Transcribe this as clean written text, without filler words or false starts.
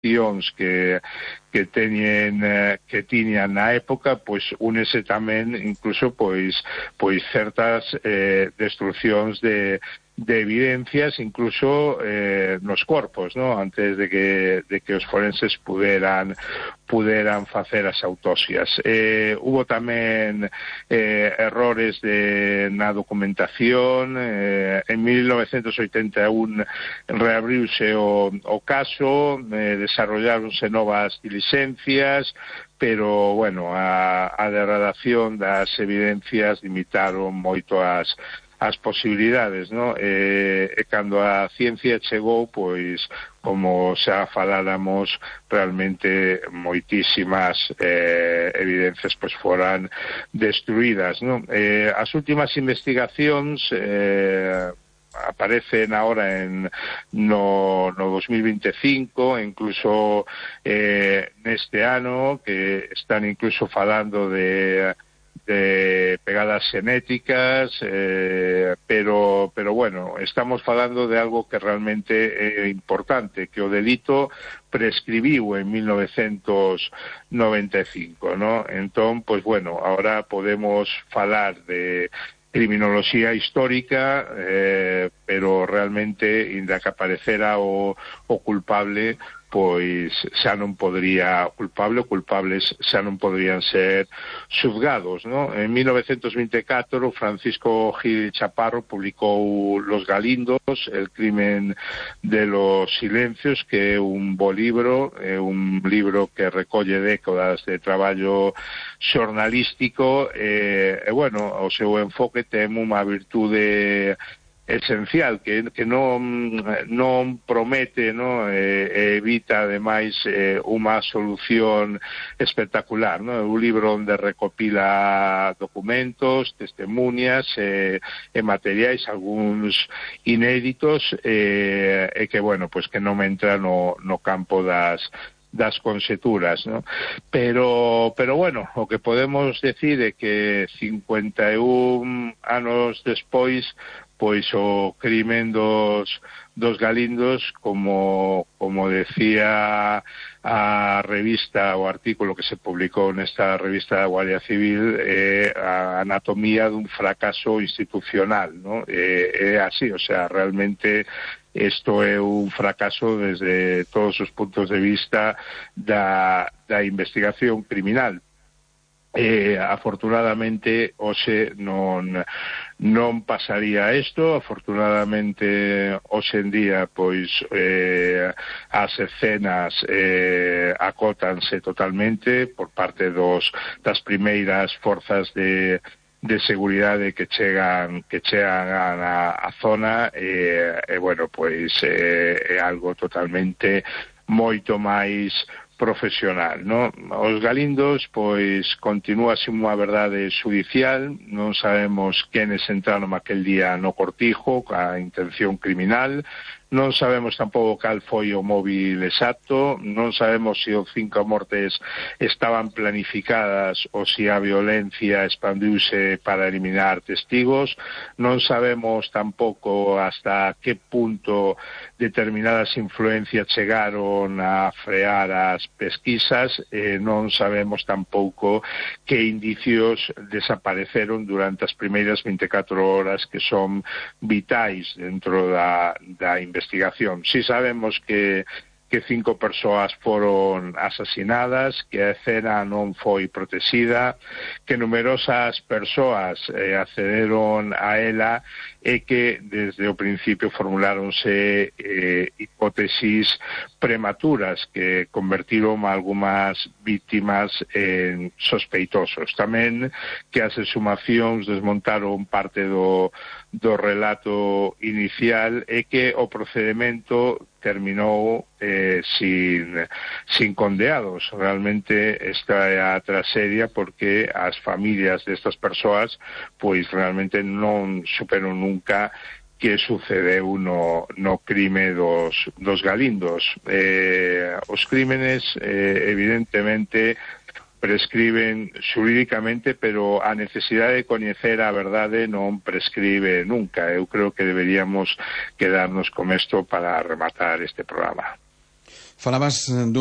accións que tiñan na época, pois únese tamén incluso pois certas destruccións de evidencias, incluso nos corpos, ¿no? Antes de que os forenses puderan facer as autopsias. Hubo tamén errores na documentación. En 1981 reabriuse o caso, desarrolláronse novas diligencias, pero, bueno, a degradación das evidencias limitaron moito as posibilidades, ¿no? E cando a ciencia chegou, pois, como xa faláramos, realmente moitísimas evidencias pois foran destruídas, ¿no? As últimas investigacións aparecen ahora no 2025, incluso neste ano, que están incluso falando de pegadas xenéticas, pero bueno, estamos falando de algo que realmente é importante, que o delito prescribiu en 1995, ¿no? Entón, pues bueno, ahora podemos falar de criminoloxía histórica, pero realmente, inda que aparecera o culpable, pois xa non podría culpables xa non podrían ser xuzgados, ¿no? En 1924 Francisco Gil Chaparro publicou Los Galindos, el crimen de los silencios, que é un bo libro, é un libro que recolle décadas de traballo xornalístico, e bueno, o seu enfoque ten unha virtude esencial, que non promete, ¿no? Evita ademais unha solución espectacular, ¿no? É un libro onde recopila documentos, testemunhas e materiais, algúns inéditos, e que, bueno, pues que non entra no campo das conxeturas, ¿no? Pero bueno, o que podemos decir é que 51 anos despois, pois o crimen dos Galindos, como decía a revista, o artículo que se publicou nesta revista da Guardia Civil, a anatomía dun fracaso institucional, ¿no? É así, o sea, realmente isto é un fracaso desde todos os puntos de vista da investigación criminal. Afortunadamente hoxe non pasaría isto. Afortunadamente hoxe en día pois as escenas acótanse totalmente por parte das primeiras forzas de seguridade que chegan á zona, e bueno, pois é algo totalmente moito máis profesional, ¿no? Os Galindos, pois, continúa sin unha verdade xudicial, non sabemos quenes entraron aquel día no cortijo ca intención criminal, non sabemos tampouco cal foi o móvil exacto, non sabemos se os 5 mortes estaban planificadas ou se a violencia expandiuse para eliminar testigos, non sabemos tampouco hasta que punto determinadas influencias chegaron a frear as pesquisas, non sabemos tampouco que indicios desapareceron durante as primeiras 24 horas que son vitais dentro da investigación. Si sabemos que 5 persoas foron asasinadas, que a escena non foi protexida, que numerosas persoas accederon a ela, e que desde o principio formuláronse hipótesis prematuras que convertiron algunhas víctimas en sospeitosos. Tamén que as exhumacións desmontaron parte do relato inicial, e que o procedimento terminou sin condeados. Realmente esta é a tragedia, porque as familias destas persoas pois realmente non superan nunca que sucedeu no crime dos Galindos. Os crímenes evidentemente prescriben xurídicamente, pero a necesidade de coñecer a verdade non prescribe nunca. Eu creo que deberíamos quedarnos con isto para rematar este programa. Falabas